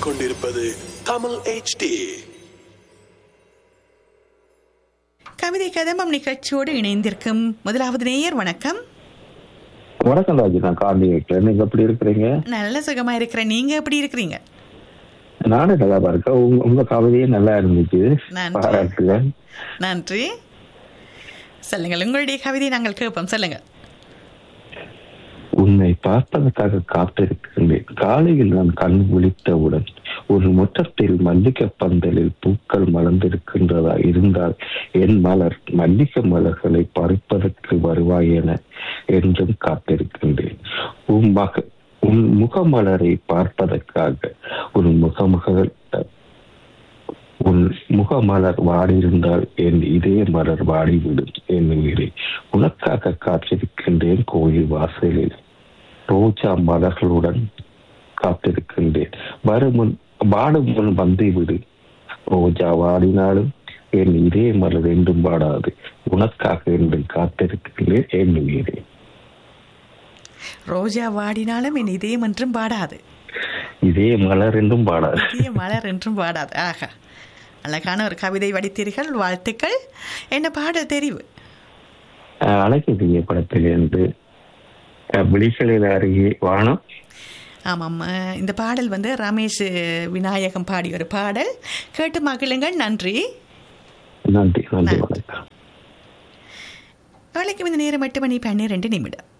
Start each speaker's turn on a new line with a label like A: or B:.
A: கேட்டுக்கொண்டிருப்பது தமிழ் HD.
B: கவிதை கதம்பம் நிகழ்ச்சியோடு இணைந்திருக்கும் முதலாவது நேயர். வணக்கம்.
C: வணக்கம் ராஜி, நான் காந்தி இருக்கிறேன். நீங்க எப்படி இருக்கிறீங்க?
B: நல்ல சுகமா இருக்கிறேன். நீங்க எப்படி இருக்கிறீங்க?
C: நானும் நல்லா இருக்கேன். உங்க கவிதையே நல்லா இருந்துச்சு, பாராட்டுகள்.
B: நன்றி. சொல்லுங்கள், உங்களுடைய கவிதை நாங்கள் கேட்போம். சொல்லுங்க.
C: உன்னை பார்ப்பதற்காக காத்திருக்கின்றேன். காலையில் நான் கண் விழித்தவுடன் ஒரு முற்றத்தில் மல்லிகை பந்தலில் பூக்கள் மலர்ந்திருக்கின்றதா இருந்தால் என் மலர் மல்லிகை மலர்களை பறிப்பதற்கு வருவாய் என என்றும் காத்திருக்கின்றேன். உன் முகமலரை பார்ப்பதற்காக உன் முகமலர் வாடியிருந்தால் என் இதே மலர் வாடிவிடும் என்கிறேன். உனக்காக காத்திருக்கின்றேன் கோயில் வாசலில் ரோஜா மலர்களுடன் காத்திருக்கின்றேன். வாடும் முன் வந்துவிடு. ரோஜா வாடினாலும் என் இதே மலர் என்றும் வாடாது. உனக்காக என்று காத்திருக்கின்றேன் என்கிறேன்.
B: ரோஜா வாடினாலும் என் இதயம் என்றும் பாடாது.
C: இதே மலர் என்றும் பாடாது.
B: இதே மலர் என்றும் பாடாது. ஆகா, அழகான ஒரு கவிதை வடித்தீர்கள். வாழ்த்துக்கள். என்ன பாடல் தெரிவு?
C: அழகிய படத்திலிருந்து விழிகளில் அருகே வானம்.
B: ஆமாம், இந்த பாடல் ரமேஷ் விநாயகம் பாடிய ஒரு பாடல். கேட்டு மகிழுங்கள். நன்றி.
C: நன்றி. நன்றி. வணக்கம்.
B: நாளைக்கு இந்த நேரம் 8 மணி 12 நிமிடம்.